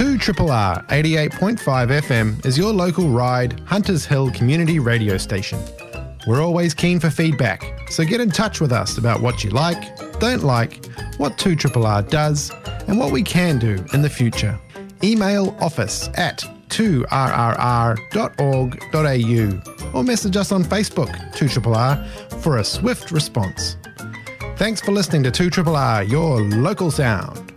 2RRR 88.5 FM is your local ride Hunters Hill community radio station. We're always keen for feedback, so get in touch with us about what you like, don't like, what 2RRR does, and what we can do in the future. Email office@2rrr.org.au or message us on Facebook, 2RRR, for a swift response. Thanks for listening to 2RRR, your local sound.